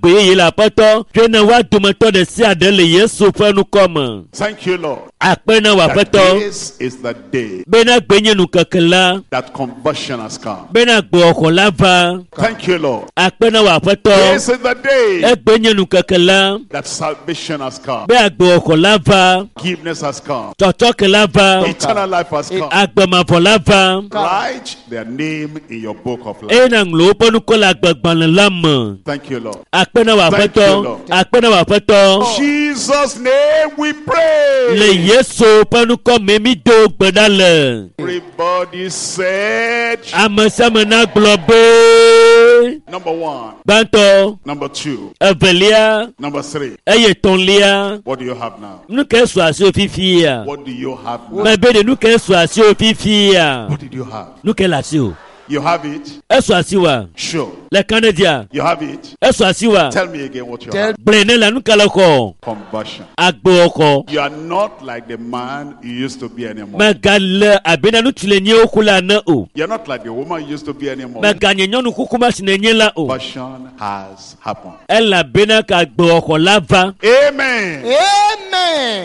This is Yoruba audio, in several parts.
gbe la pato twena wa dumato de sia de le Yesu fanu koma. Thank you, Lord. Akpena wa pato. This is the day Bena gbenye nu kakela. that conversion has come. Bena gbo okolava. Thank you, Lord. Akpena wa pato. This is the day Egbenye nu kakela. that salvation has come. Be agbo okolava. Forgiveness has come. Totokelava. Eternal life has come. Agbama volava. Write their name in your book of life. Ena nglo ponu kola agbagban lam. Thank you, Lord. Akpena wa Thank you, pato. Lord. Akpena wa pato. Jesus' name we pray. Le Yesu panu kome mi do gbedale. Everybody said, Amasamana globe. number 1, Banto. number 2, Evelia. number 3. Eye tonlia. What do you have now? Nu ke so asi ofifia. What do you have now? Ma be de nu ke so asi ofifia. What did you have? Nu ke la si o. You have it? Eso asi wa. Sure. Le Canada. You have it? Eso asi wa. Tell me again what you have. Blene la nu kala ko. Conversion. Agbo oko. You are not like the man you used to be anymore. Magale abena nu tulenye okula na o. You are not like the woman you used to be anymore. Maganye nyonu kukuma sinenye la o. Conversion has happened. Ela bena ka agbo oko lava. Amen. Amen.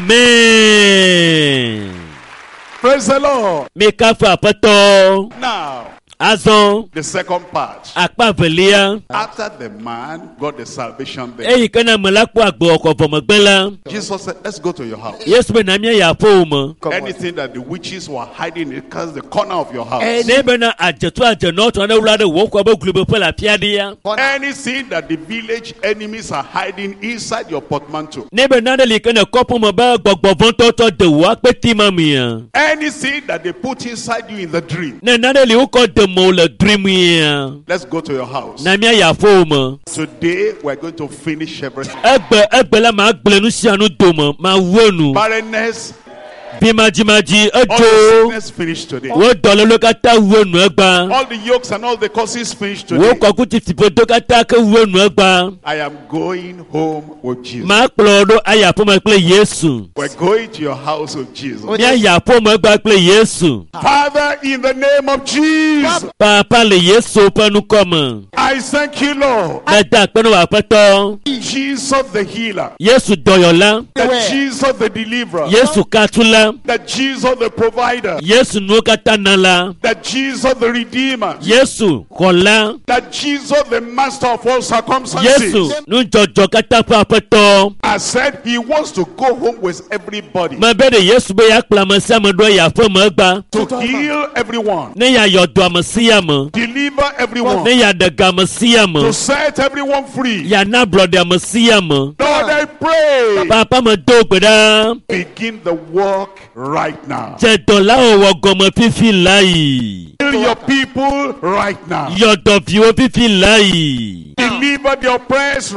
Amen. Praise the Lord. Mekafa pato. Now, Azon. the second part. Akpa velia. After the man got the salvation there, Eyi kana malaku agbo oko vomogbela. Jesus said, let's go to your house. Yesu be na mia ya po mo. Anything that the witches were hiding, it cast the corner of your house. Nebe na ajetu ajeno to na wura de wo kwa be glube pe la piade ya. Anything that the village enemies are hiding inside your portmanteau. Nebe na de likana kopo mo ba gbogbo vonto to de wa pe ti mamia. Anything that they put inside you in the dream. Na de li uko de mo le dream ya. Let's go to your house. Na mia ya fo mo. Today we're going to finish everything. Egbe la ma gblenu si anu do mo ma wonu. Barrenness, Bimajimaji all the ejo. sickness finished today. Wo dole lo kata wonu egba. All the yokes and all the causes finished Wo today. koku ti fibo do kata ke wonu egba. I am going home with Jesus. Ma kplodo aya po mo pe Yesu. We're going to your house with Jesus. Mia ya po mo egba pe Yesu. Father, in the name of Jesus, Papa le Yesu panu komo. I thank you, Lord. Na da penu wa pato. Jesus the healer, Yesu doyola. that Jesus the deliverer, Yesu katula. that Jesus the provider, Yesu nu kata nala. that Jesus the redeemer, Yesu kola. that Jesus the master of all circumstances. Yesu nu jojo kata pa pato. I said he wants to go home with everybody, Ma be de Yesu be ya klamasi amodo ya fo mo egba. to heal everyone, Ne ya yodo amasiya mo. deliver everyone, Ne ya daga amasiya mo. to set everyone free. Ya na brother amasiya mo. Lord, I pray, Papa mo do gbeda. begin the work right now. Je dola owo gomo fifi lai. Heal your people right now. Yodo fi o fifi lai. Deliver the oppressed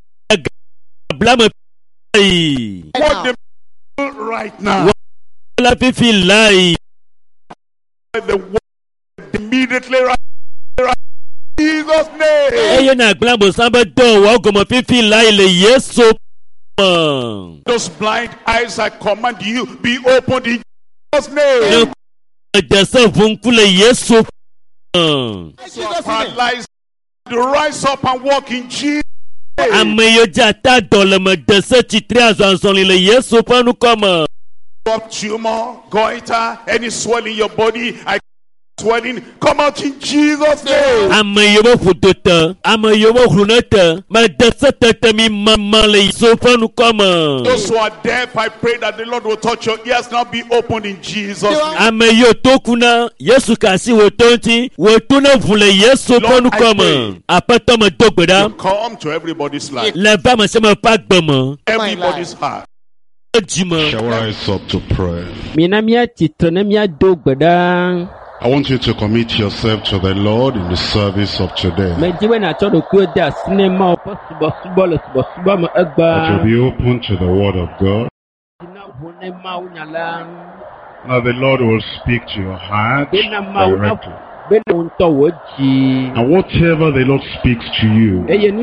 Blame lai. what the people right now. La fifi lai. The word immediately right. Jesus' name. Eye na glambo samba do wo gomo fifi lai le Yesu. Those blind eyes, I command you, be opened in Jesus' name. Jese funku le Yesu. Paralyzed to rise up and walk in Jesus' name. Ameyo jata dole me dese chitri azanzon le Yesu panu koma. Up tumor, goiter, any swelling in your body, I swelling, come out in Jesus' name. Ameyo bo futote. Ameyo bo hunete. Ma dese tete mi mama le Yesu panu koma. Those who are deaf, I pray that the Lord will touch your ears now, be opened in Jesus' name. Ameyo tokuna. Yesu kasi wo tonti. Wo tuna vule Yesu panu koma. Apato me do gbeda. Come to everybody's life, Le ba me se me pa gbemo. everybody's heart. Jima. Shall we rise up to pray? Mina mia tito ne mia do gbeda. I want you to commit yourself to the Lord in the service of today. Me jiwe na chodo ku da sinema opo subo mo That egba. you'll be open to the Word of God. Now the Lord will speak to your heart directly. And whatever the Lord speaks to you,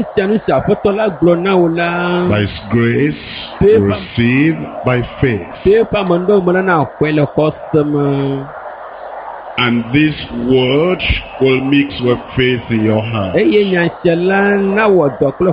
by His grace, receive by faith. And this word will mix with faith in your heart.